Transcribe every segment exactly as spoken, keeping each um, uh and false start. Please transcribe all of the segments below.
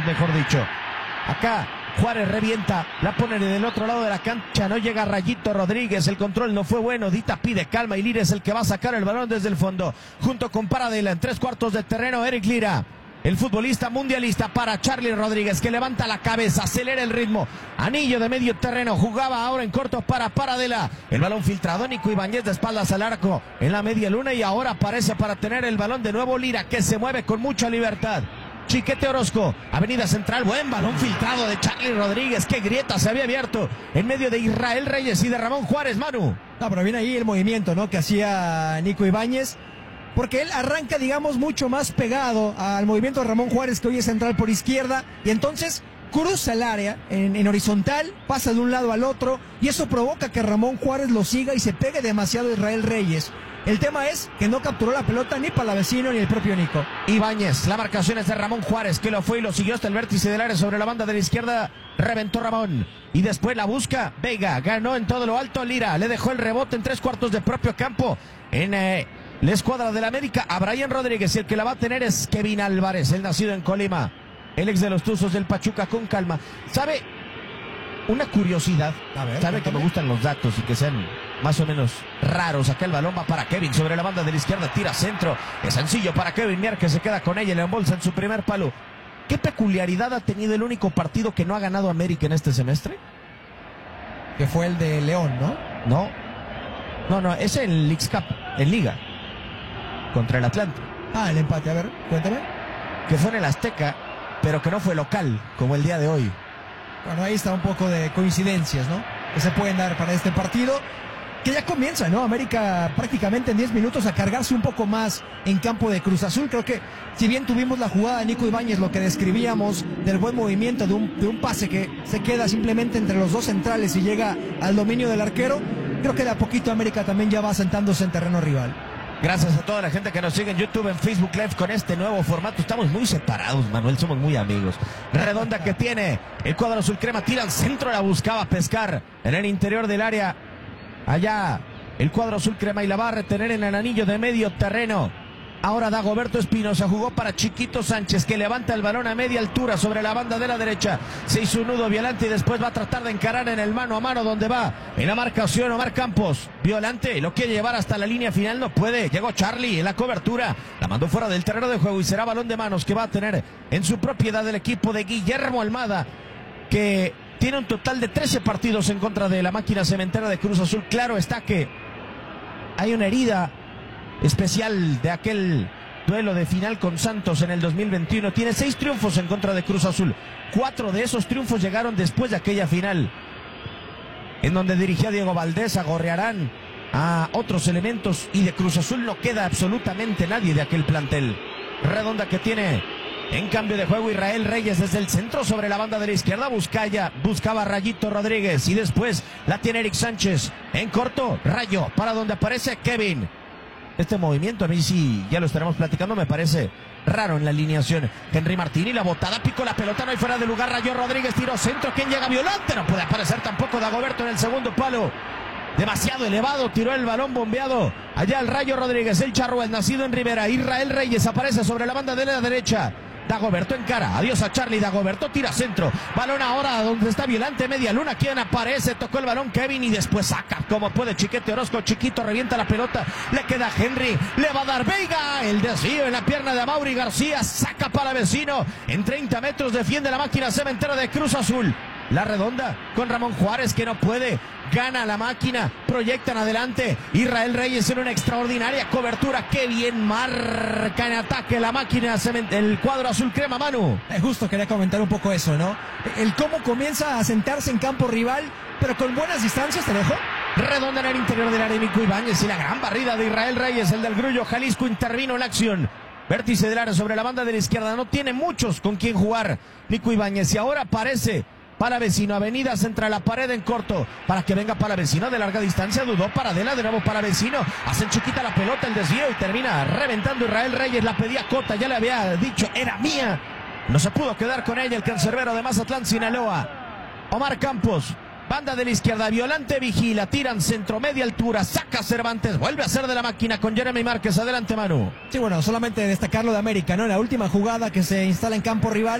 Juárez, mejor dicho. Acá Juárez revienta, la pone del otro lado de la cancha, no llega Rayito Rodríguez, el control no fue bueno, Dita pide calma y Lira es el que va a sacar el balón desde el fondo, junto con Paradela en tres cuartos de terreno, Eric Lira. El futbolista mundialista para Charlie Rodríguez, que levanta la cabeza, acelera el ritmo. Anillo de medio terreno, jugaba ahora en corto para Paradela. El balón filtrado, Nico Ibáñez de espaldas al arco en la media luna y ahora aparece para tener el balón de nuevo Lira, que se mueve con mucha libertad. Chiquete Orozco, Avenida Central, buen balón filtrado de Charlie Rodríguez, qué grieta se había abierto en medio de Israel Reyes y de Ramón Juárez, Manu. No, pero viene ahí el movimiento, ¿no?, que hacía Nico Ibáñez, porque él arranca, digamos, mucho más pegado al movimiento de Ramón Juárez, que hoy es central por izquierda, y entonces cruza el área en, en horizontal, pasa de un lado al otro, y eso provoca que Ramón Juárez lo siga y se pegue demasiado a Israel Reyes. El tema es que no capturó la pelota ni Palavecino ni el propio Nico. Ibáñez, la marcación es de Ramón Juárez, que lo fue y lo siguió hasta el vértice del área sobre la banda de la izquierda, reventó Ramón, y después la busca Vega, ganó en todo lo alto Lira, le dejó el rebote en tres cuartos de propio campo, en... Eh, la escuadra del América a Brian Rodríguez, y el que la va a tener es Kevin Álvarez, el nacido en Colima, el ex de los Tuzos del Pachuca. Con calma. ¿Sabe? Una curiosidad. A ver, ¿sabe que me gustan los datos y que sean más o menos raros? Acá el balón va para Kevin sobre la banda de la izquierda, tira centro. Es sencillo para Kevin Mier, que se queda con ella y le embolsa en su primer palo. ¿Qué peculiaridad ha tenido el único partido que no ha ganado América en este semestre? Que fue el de León, ¿no? No. No, no, es en Leagues Cup, en Liga. Contra el Atlante. Ah, el empate, a ver, cuéntame. Que fue en el Azteca, pero que no fue local, como el día de hoy. Bueno, ahí está un poco de coincidencias, ¿no?, que se pueden dar para este partido, que ya comienza, ¿no? América prácticamente en diez minutos a cargarse un poco más en campo de Cruz Azul. Creo que si bien tuvimos la jugada de Nico Ibáñez, lo que describíamos del buen movimiento, de un, de un pase que se queda simplemente entre los dos centrales y llega al dominio del arquero, creo que de a poquito América también ya va asentándose en terreno rival. Gracias a toda la gente que nos sigue en YouTube, en Facebook Live con este nuevo formato. Estamos muy separados, Manuel, somos muy amigos. Redonda que tiene el cuadro azul crema, tira al centro, la buscaba pescar en el interior del área. Allá el cuadro azul crema y la va a retener en el anillo de medio terreno. Ahora Dagoberto Espinosa, jugó para Chiquito Sánchez, que levanta el balón a media altura sobre la banda de la derecha. Se hizo un nudo Violante y después va a tratar de encarar en el mano a mano, donde va en la marcación Omar Campos. Violante lo quiere llevar hasta la línea final, no puede. Llegó Charlie en la cobertura, la mandó fuera del terreno de juego y será balón de manos que va a tener en su propiedad el equipo de Guillermo Almada, que tiene un total de trece partidos en contra de la máquina cementera de Cruz Azul. Claro está que hay una herida especial de aquel duelo de final con Santos en el dos mil veintiuno. Tiene seis triunfos en contra de Cruz Azul. Cuatro de esos triunfos llegaron después de aquella final, en donde dirigía Diego Valdés, a Gorriarán, a otros elementos, y de Cruz Azul no queda absolutamente nadie de aquel plantel. Redonda que tiene en cambio de juego Israel Reyes desde el centro sobre la banda de la izquierda. Buscaya, buscaba Rayito Rodríguez y después la tiene Eric Sánchez en corto. Rayo para donde aparece Kevin. Este movimiento a mí sí, ya lo estaremos platicando, me parece raro en la alineación. Henry Martín y la botada, picó la pelota, no hay fuera de lugar. Rayo Rodríguez, tiro centro, ¿quién llega? Violante, no puede aparecer tampoco Dagoberto en el segundo palo. Demasiado elevado, tiró el balón bombeado. Allá el Rayo Rodríguez, el charrúa, nacido en Rivera. Israel Reyes aparece sobre la banda de la derecha. Dagoberto encara, adiós a Charlie, Dagoberto tira centro, balón ahora donde está Violante, media luna, quien aparece, tocó el balón Kevin y después saca como puede Chiquete Orozco, Chiquito revienta la pelota, le queda Henry, le va a dar Vega, el desvío en la pierna de Amaury García, saca para vecino, en treinta metros defiende la máquina cementera de Cruz Azul. La redonda con Ramón Juárez, que no puede, gana la máquina, proyectan adelante. Israel Reyes en una extraordinaria cobertura. Qué bien marca en ataque la máquina, el cuadro azul crema, Manu. Eh, justo quería comentar un poco eso, ¿no? El cómo comienza a sentarse en campo rival, pero con buenas distancias, te dejo. Redonda en el interior del área, Nico Ibáñez, y la gran barrida de Israel Reyes, el del Grullo Jalisco, intervino en la acción. Vértice del área sobre la banda de la izquierda, no tiene muchos con quien jugar Nico Ibáñez, y ahora aparece Palavecino, Avenida central, la pared en corto, para que venga Palavecino de larga distancia, dudó Paradela, de nuevo Palavecino, hacen chiquita la pelota, el desvío y termina reventando Israel Reyes, la pedía Cota, ya le había dicho, era mía, no se pudo quedar con ella el cancerbero de Mazatlán, Sinaloa. Omar Campos, banda de la izquierda, Violante vigila, tiran centro, media altura, saca Cervantes, vuelve a ser de la máquina con Jeremy Márquez, adelante Manu. Sí, bueno, solamente destacar lo de América, ¿no? En la última jugada que se instala en campo rival,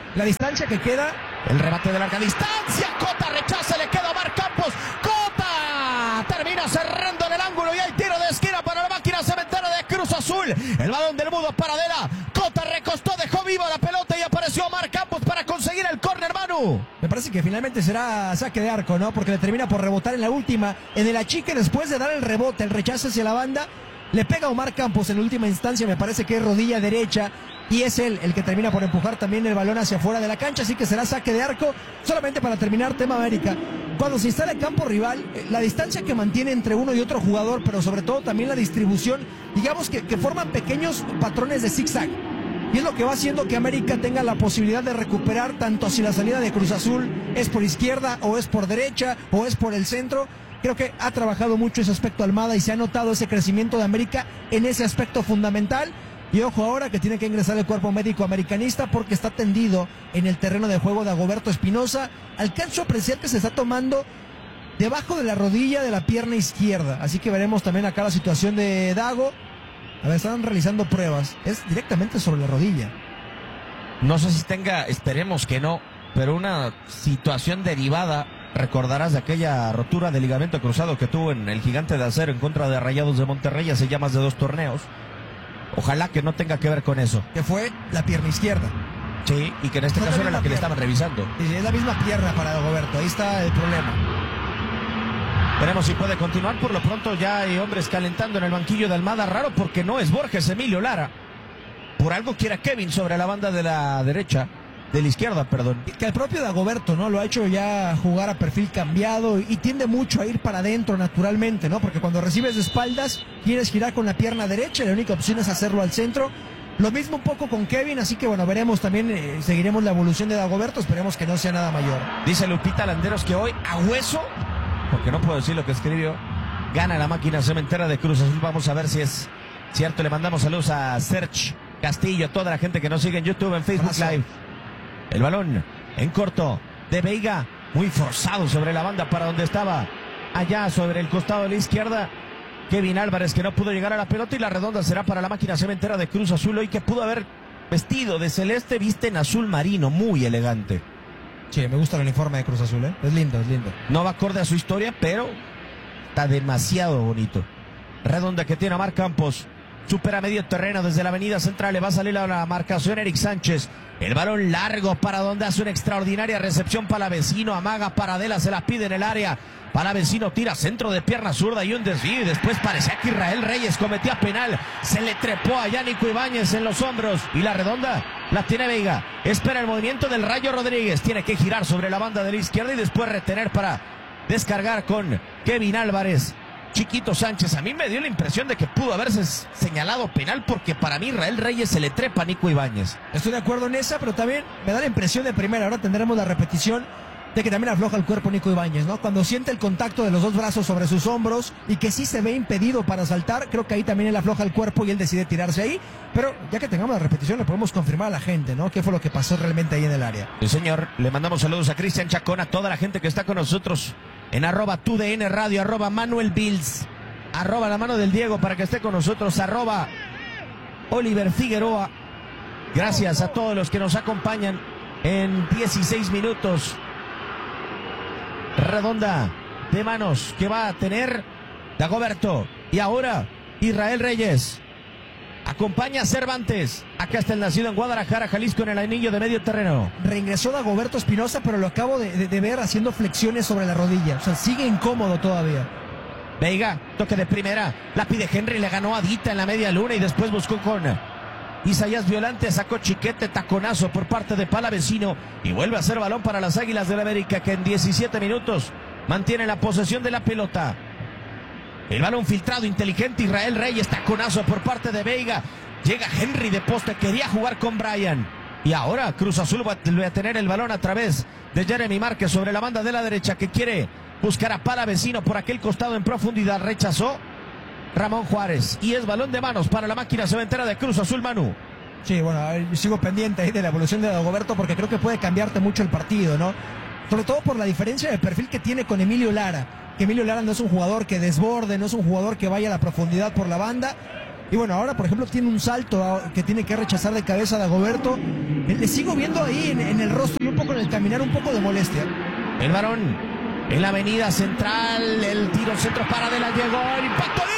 la distancia que queda. El remate de larga distancia. Cota rechaza, le queda a Omar Campos. Cota termina cerrando en el ángulo y hay tiro de esquina para la máquina cementera de Cruz Azul. El balón del mudo para Adela. Cota recostó, dejó viva la pelota y apareció Omar Campos para conseguir el córner, Manu. Me parece que finalmente será saque de arco, ¿no? Porque le termina por rebotar en la última. En el achique, después de dar el rebote, el rechazo hacia la banda, le pega a Omar Campos en última instancia. Me parece que es rodilla derecha. Y es él el que termina por empujar también el balón hacia afuera de la cancha. Así que será saque de arco. Solamente para terminar, tema América. Cuando se instala el campo rival, la distancia que mantiene entre uno y otro jugador, pero sobre todo también la distribución, digamos que, que forman pequeños patrones de zigzag. Y es lo que va haciendo que América tenga la posibilidad de recuperar tanto si la salida de Cruz Azul es por izquierda o es por derecha o es por el centro. Creo que ha trabajado mucho ese aspecto Almada y se ha notado ese crecimiento de América en ese aspecto fundamental. Y ojo ahora que tiene que ingresar el cuerpo médico americanista porque está tendido en el terreno de juego de Dagoberto Espinosa. Alcanzo a apreciar que se está tomando debajo de la rodilla de la pierna izquierda. Así que veremos también acá la situación de Dago. A ver, están realizando pruebas. Es directamente sobre la rodilla. No sé si tenga, esperemos que no, pero una situación derivada. Recordarás de aquella rotura de ligamento cruzado que tuvo en el Gigante de Acero en contra de Rayados de Monterrey hace ya más de dos torneos. Ojalá que no tenga que ver con eso. Que fue la pierna izquierda. Sí, y que en este No caso era la que pierna. le estaban revisando. Sí, es la misma pierna para Dagoberto. Ahí está el problema. Veremos si puede continuar. Por lo pronto ya hay hombres calentando en el banquillo de Almada. Raro porque no es Borges Emilio Lara. Por algo quiere a Kevin sobre la banda de la derecha. De la izquierda, perdón. Que el propio Dagoberto, ¿no? Lo ha hecho ya jugar a perfil cambiado y tiende mucho a ir para adentro naturalmente, ¿no? Porque cuando recibes de espaldas, quieres girar con la pierna derecha y la única opción es hacerlo al centro. Lo mismo un poco con Kevin, así que bueno, veremos también, eh, seguiremos la evolución de Dagoberto, esperemos que no sea nada mayor. Dice Lupita Landeros que hoy a hueso, porque no puedo decir lo que escribió, gana la máquina cementera de Cruz Azul. Vamos a ver si es cierto. Le mandamos saludos a Serge Castillo, a toda la gente que nos sigue en YouTube, en Facebook Abrazo. Live. El balón en corto de Veiga, muy forzado sobre la banda para donde estaba, allá sobre el costado de la izquierda, Kevin Álvarez, que no pudo llegar a la pelota, y la redonda será para la máquina cementera de Cruz Azul hoy, que pudo haber vestido de celeste, viste en azul marino, muy elegante. Sí, me gusta el uniforme de Cruz Azul, ¿eh? Es lindo, es lindo. No va acorde a su historia, pero está demasiado bonito. Redonda que tiene Omar Campos. Supera medio terreno desde la avenida central. Le va a salir a la marcación Eric Sánchez. El balón largo para donde hace una extraordinaria recepción Palavecino. Amaga para Adela, se la pide en el área. Palavecino tira centro de pierna zurda y un desvío. Y después parecía que Israel Reyes cometía penal. Se le trepó a Yannico Ibáñez en los hombros. Y la redonda la tiene Veiga. Espera el movimiento del Rayo Rodríguez. Tiene que girar sobre la banda de la izquierda y después retener para descargar con Kevin Álvarez. Chiquito Sánchez, a mí me dio la impresión de que pudo haberse señalado penal porque para mí Israel Reyes se le trepa a Nico Ibáñez. Estoy de acuerdo en esa, pero también me da la impresión de primera, ahora tendremos la repetición de que también afloja el cuerpo Nico Ibáñez, ¿no? Cuando siente el contacto de los dos brazos sobre sus hombros y que sí se ve impedido para saltar, creo que ahí también él afloja el cuerpo y él decide tirarse ahí, pero ya que tengamos la repetición le podemos confirmar a la gente, ¿no? ¿Qué fue lo que pasó realmente ahí en el área? Sí, señor, le mandamos saludos a Cristian Chacón, a toda la gente que está con nosotros en arroba tu D N Radio, arroba Manuel Bills, arroba la mano del Diego para que esté con nosotros, arroba Oliver Figueroa. Gracias a todos los que nos acompañan en dieciséis minutos. Redonda de manos que va a tener Dagoberto. Y ahora Israel Reyes. Acompaña a Cervantes. Acá está el nacido en Guadalajara, Jalisco, en el anillo de medio terreno. Reingresó Dagoberto Espinosa, pero lo acabo de, de, de ver haciendo flexiones sobre la rodilla. O sea, sigue incómodo todavía. Veiga, toque de primera. La pide Henry, le ganó a Dita en la media luna y después buscó con Isaías Violante, sacó Chiquete, taconazo por parte de Palavecino y vuelve a ser balón para las Águilas del América, que en diecisiete minutos mantiene la posesión de la pelota. El balón filtrado, inteligente, Israel Reyes, taconazo por parte de Veiga. Llega Henry de poste, quería jugar con Brian. Y ahora Cruz Azul va a tener el balón a través de Jeremy Márquez sobre la banda de la derecha, que quiere buscar a Palavecino por aquel costado en profundidad. Rechazó Ramón Juárez y es balón de manos para la máquina cementera de Cruz Azul, Manu. Sí, bueno, a ver, sigo pendiente ahí de la evolución de Dagoberto porque creo que puede cambiarte mucho el partido, ¿no? Sobre todo por la diferencia de perfil que tiene con Emilio Lara. Que Emilio Lara no es un jugador que desborde, no es un jugador que vaya a la profundidad por la banda. Y bueno, ahora por ejemplo tiene un salto que tiene que rechazar de cabeza a Dagoberto. Le sigo viendo ahí en, en el rostro y un poco en el caminar, un poco de molestia. El varón en la avenida central, el tiro centro para de la llegó, el impacto.